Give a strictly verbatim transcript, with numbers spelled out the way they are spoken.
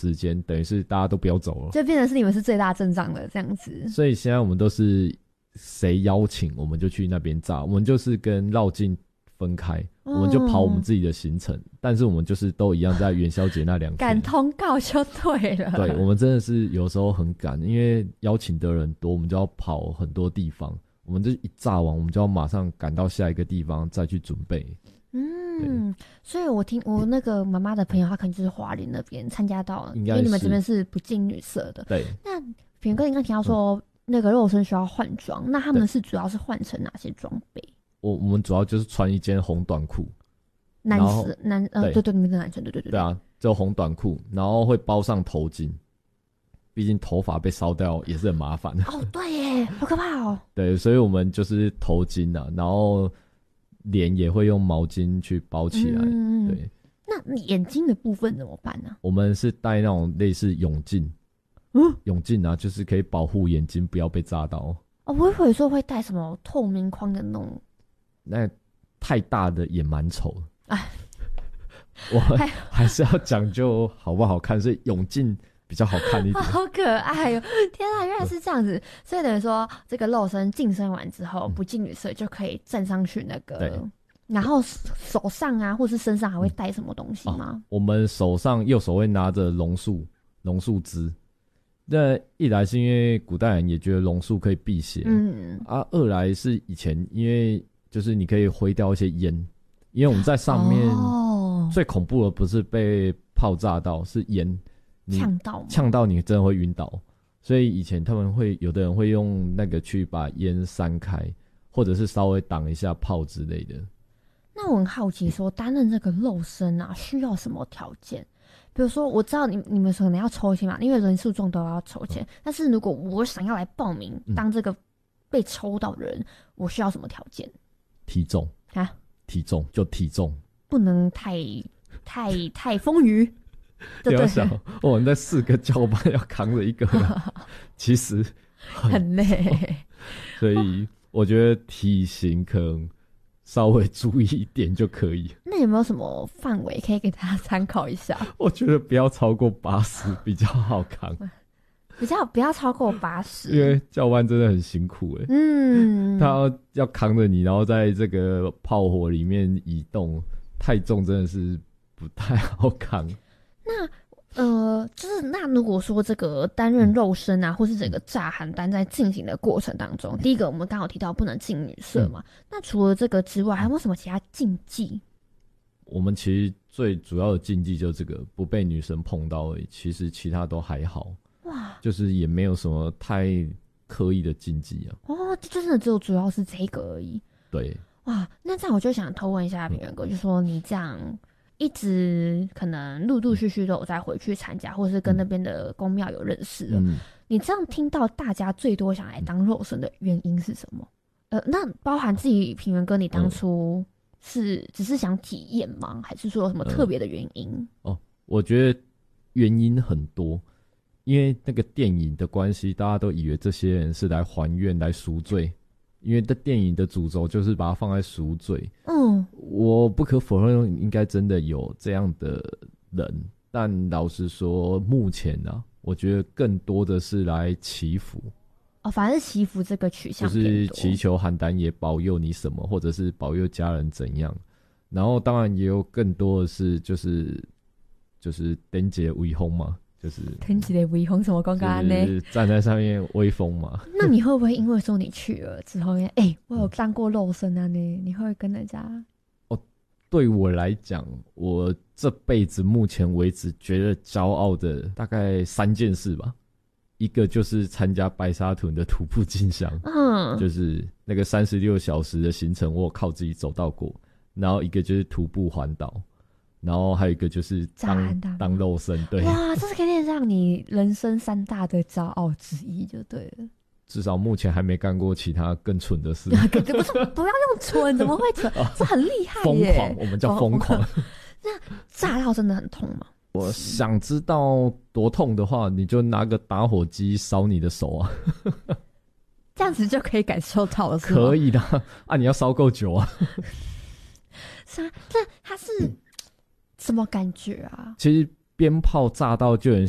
时间等于是大家都不要走了， 就变成是你们是最大阵仗的这样子。 所以现在我们都是谁邀请我们就去那边炸，我们就是跟绕境分开、嗯、我们就跑我们自己的行程，但是我们就是都一样在元宵节那两天赶通告就对了。 对，我们真的是有时候很赶，因为邀请的人多，我们就要跑很多地方，我们就一炸完我们就要马上赶到下一个地方再去准备。 嗯，所以我听我那个妈妈的朋友，他可能就是花莲那边参加到了，因为你们这边是不禁女色的。 对， 那品哥你刚提到说、嗯、那个肉身需要换装，那他们是主要是换成哪些装备？我我们主要就是穿一件红短裤， 男生男呃对 对, 对你们是男生对对对对啊，就红短裤，然后会包上头巾，毕竟头发被烧掉也是很麻烦。 哦，对耶，好可怕哦。 对，所以我们就是头巾啊，然后脸也会用毛巾去包起来。嗯，对。 那眼睛的部分怎么办呢？ 我们是戴那种类似泳镜，嗯，泳镜啊，就是可以保护眼睛不要被炸到。 哦，我以为说会戴什么透明框的那种。 那太大的也蛮丑的，哎，我还是要讲究好不好看，所以泳镜比较好看一点。 好可爱哦！天啊，原来是这样子，所以等于说这个肉身净身完之后，不近女色就可以站上去那个，然后手上啊或是身上还会带什么东西吗？ 哦、我们手上右手会拿着榕树榕树枝。那一来是因为古代人也觉得榕树可以辟邪，嗯啊，二来是以前因为就是你可以挥掉一些烟，因为我们在上面、哦、最恐怖的不是被炮炸到，是烟呛到， 呛到你真的会晕倒，所以以前他们会有的人会用那个去把烟散开，或者是稍微挡一下炮之类的。 那我很好奇说，担任这个肉身啊，需要什么条件？比如说，我知道你你们可能要抽签嘛，因为人数众多要抽签、嗯。但是如果我想要来报名当这个被抽到的人，嗯、我需要什么条件？ 体重啊，体重就体重， 不能太太太丰腴。 对不对？我们在四个教班要扛着一个人，其实 很, 很累， 所以我觉得体型可能稍微注意一点就可以。 那有没有什么范围可以给大家参考一下？ 我觉得不要超过八十比较好扛， 比较不要超过八十， 因为教官真的很辛苦哎、欸。嗯，他要要扛着你，然后在这个炮火里面移动，太重真的是不太好扛。 那呃，就是那如果说这个担任肉身啊，嗯、或是整个炸邯郸在进行的过程当中，第一个我们刚好提到不能近女色嘛、嗯，那除了这个之外，还有没有什么其他禁忌？ 我们其实最主要的禁忌就是这个不被女生碰到而已，其实其他都还好。哇，就是也没有什么太刻意的禁忌啊。 哦，就真的只有主要是这个而已。 对。 哇，那这样我就想偷问一下平原哥，嗯、就说你这样一直可能陆陆续续都有再回去参加，或是跟那边的宫庙有认识了、嗯。你这样听到大家最多想来当肉身的原因是什么？呃，那包含自己平原哥，你当初是只是想体验吗？还是说有什么特别的原因、嗯？哦， 我觉得原因很多。因为那个电影的关系，大家都以为这些人是来还愿、来赎罪，因为这电影的主轴就是把它放在赎罪。嗯，我不可否认，应该真的有这样的人，但老实说，目前啊，我觉得更多的是来祈福。 哦，反正是祈福这个取向， 就是祈求邯郸爷保佑你什么，或者是保佑家人怎样。然后当然也有更多的是，就是就是灯节威风嘛。就是天气的威风什么公干呢？ 就是站在上面威风嘛。 那你会不会因为说你去了之后，哎、欸，我有当过肉身啊呢？你会跟人家？ 哦，对我来讲，我这辈子目前为止觉得骄傲的大概三件事吧。一个就是参加白沙屯的徒步进香，嗯，就是那个三十六小时的行程，我有靠自己走到过。然后一个就是徒步环岛。然后还有一个就是当当肉身，对， 哇，这是可以让你人生三大的骄傲之一，就对了。 至少目前还没干过其他更蠢的事。 不是，不要用蠢，怎么会蠢？这很厉害耶！ 疯狂，我们叫疯狂。 那炸到真的很痛吗？ 我想知道多痛的话，你就拿个打火机烧你的手啊。 这样子就可以感受到了，是吗？ 可以的啊，你要烧够久啊。 是啊，那它是。什么感觉啊？ 其实鞭炮炸到就很